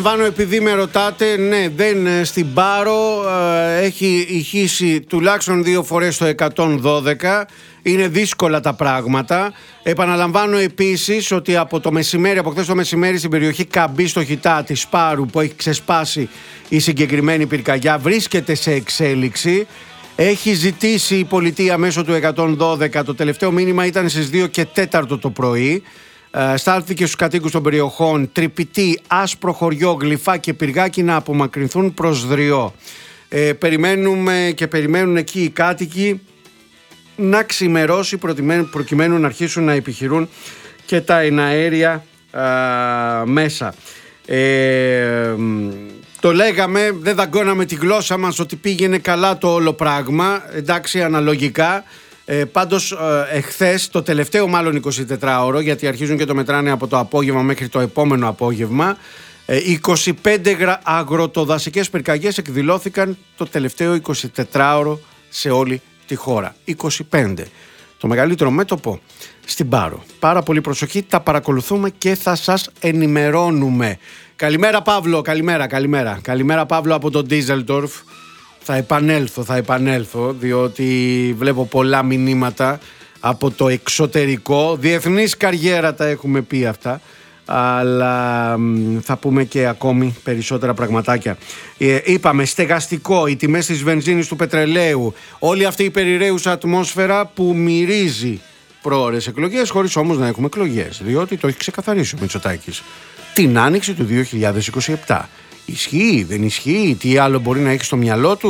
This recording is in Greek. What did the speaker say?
Βάνω, επειδή με ρωτάτε, ναι, δεν στην Πάρο, έχει ηχήσει τουλάχιστον 2 φορές το 112. Είναι δύσκολα τα πράγματα. Επαναλαμβάνω επίσης ότι από χθες το μεσημέρι στην περιοχή Καμπή στο Χιτά της Πάρου, που έχει ξεσπάσει η συγκεκριμένη πυρκαγιά, βρίσκεται σε εξέλιξη. Έχει ζητήσει η πολιτεία μέσω του 112, το τελευταίο μήνυμα ήταν στις 2 και 4 το πρωί. Στάλθηκε στους κατοίκους των περιοχών Τρυπητή, Άσπρο Χωριό, Γλυφά και Πυργάκι να απομακρυνθούν προς Δριό. Περιμένουμε και περιμένουν εκεί οι κάτοικοι να ξημερώσει προκειμένου να αρχίσουν να επιχειρούν και τα εναέρια μέσα. Το λέγαμε, δεν δαγκώναμε τη γλώσσα μας ότι πήγαινε καλά το όλο πράγμα, εντάξει, αναλογικά. Πάντως εχθές, το τελευταίο μάλλον 24ωρο, γιατί αρχίζουν και το μετράνε από το απόγευμα μέχρι το επόμενο απόγευμα, 25 αγροτοδασικές πυρκαγιές εκδηλώθηκαν το τελευταίο 24ωρο σε όλη τη χώρα. 25. Το μεγαλύτερο μέτωπο στην Πάρο. Πάρα πολύ προσοχή, τα παρακολουθούμε και θα σας ενημερώνουμε. Καλημέρα Παύλο, καλημέρα Παύλο από τον Ντίζελντορφ. Θα επανέλθω, διότι βλέπω πολλά μηνύματα από το εξωτερικό. Διεθνής καριέρα τα έχουμε πει αυτά, αλλά θα πούμε και ακόμη περισσότερα πραγματάκια. Είπαμε στεγαστικό, οι τιμές της βενζίνης, του πετρελαίου, όλη αυτή η περιραίουσα ατμόσφαιρα που μυρίζει πρόωρες εκλογές, χωρίς όμως να έχουμε εκλογές, διότι το έχει ξεκαθαρίσει ο Μητσοτάκης την άνοιξη του 2027. Ισχύει, δεν ισχύει, τι άλλο μπορεί να έχει στο μυαλό του?